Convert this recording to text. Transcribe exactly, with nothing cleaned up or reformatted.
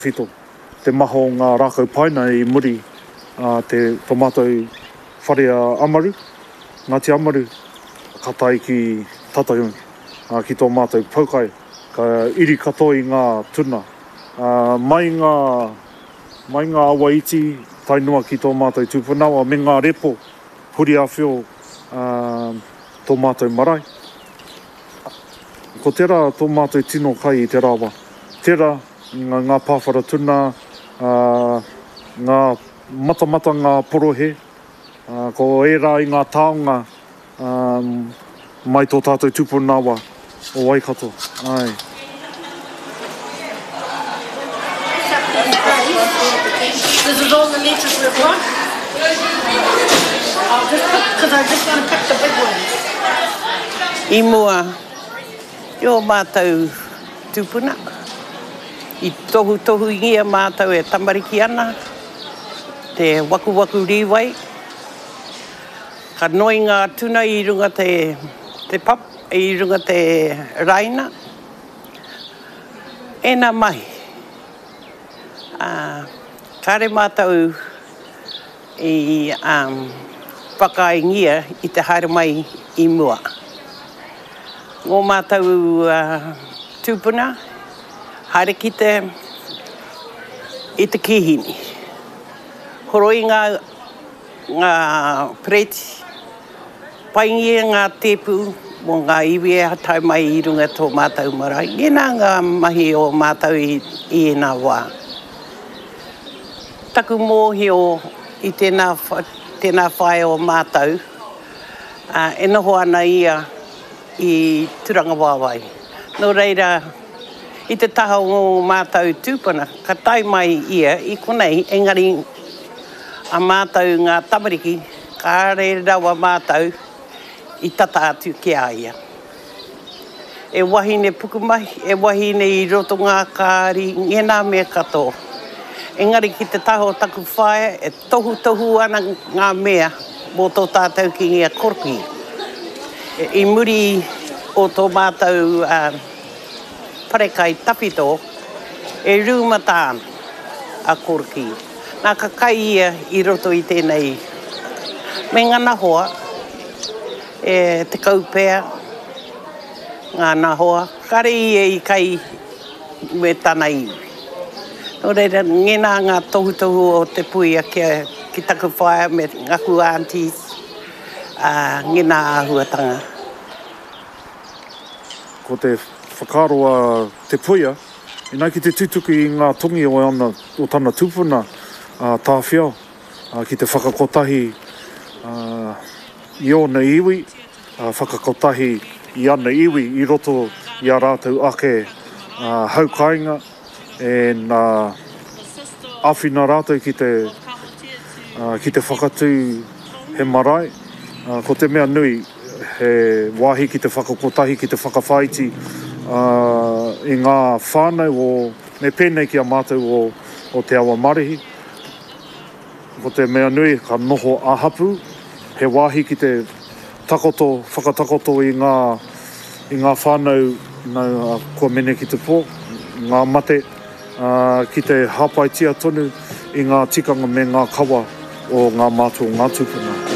Whito, te maho ngā rākau paina i muri uh, te tomato wharea amaru, Ngāti Amaru, ka tai ki Tataungi, uh, ki tō mātou paukai, ka iri katoa i ngā tuna. Uh, mai ngā, mai ngā awa iti, tainua ki tō mātou tūpunawa, me ngā repo, huri a whio uh, tō mātou marae. Ko tērā tō mātou tino kai i te rawa. Tērā ngā, ngā pāwhara tuna, uh, ngā matamata ngā porohe, uh, ko ērā i ngā taonga um, mai tō tātou tūpunawa o Waikato. Ai. This is all the lettuce we've got. I'll just pick, because I just want to pick the big ones. I mua, i o mātou tūpuna. I tohu tohu ingia mātou e tamariki ana, te waku waku riwai. Ka noi ngā tuna i runga te, te pap, i runga te raina. E nā mai. Uh, kare mātou i um, whakaingia i te haere mai i mua. Ngō mātou uh, tūpuna, haere ki te i te kihini. Horoi ngā, ngā preti, paingia ngā tepu mō ngā iwi e hatai mai i runga tō mātou marae. Ngena ngā mahi o mātou i, i ena wā. Taku mōhio i tēnā, tēnā whae o mātou, uh, e noho ana ia i Turanga Wāwai. Nō reira, i te taha o mātou tūpana, ka tai mai ia i konei, engari a mātou ngā tamariki, ka are rawa mātou i tata atu ki a ia. E wahine pukumahi, e wahine i roto ngā kāri, ngena mea katoa. Engari ki te taho taku whae, e tohu tohu ana ngā mea mō tō tātou ki ngia korki. E, I muri o tō mātou uh, parekai tapito, e rūmatāna a korki. Nā ka kai ia i roto i tēnei. Me ngana hoa, e te kaupea, ngana hoa, kare ia i kai me tāna iwi. Nō reira, ngena ngā tohu tohu o te puia ki, ki taku whaia me ngaku aunties, uh, ngena āhuatanga. Ko te whakaroa te puia, inai ki te tutuki i ngā tongi o ana o tana tūpuna uh, tāwhiao, uh, ki te whakakotahi uh, i ona iwi, uh, whakakotahi i ana iwi i roto i a rātou ake uh, haukainga, e nā awhina rātou ki te, uh, ki te whakatū he marae. Uh, ko te mea nui, he wāhi ki te whakakotahi, ki te whakawhaiti uh, i ngā whānau o, me pēnei ki a mātou o, o te awa marihi. Ko te mea nui, ka noho ahapu, he wāhi ki te takoto, whakatakoto i ngā, i ngā whānau nau, uh, kua mene ki te pō, ngā mate, Uh, ki te hapaitia tonu i ngā tikanga me ngā kawa o ngā mātua ngā tūpuna.